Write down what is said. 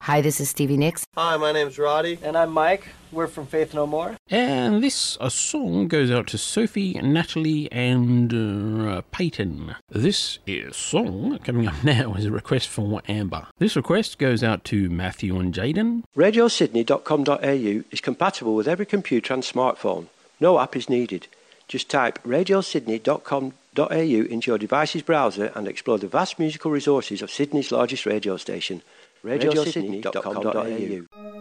Hi, this is Stevie Nicks. Hi, my name's Roddy. And I'm Mike. We're from Faith No More. And this song goes out to Sophie, Natalie, and Peyton. This song coming up now is a request from Amber. This request goes out to Matthew and Jaden. RadioSydney.com.au is compatible with every computer and smartphone. No app is needed. Just type RadioSydney.com.au into your device's browser and explore the vast musical resources of Sydney's largest radio station. RadioSydney.com.au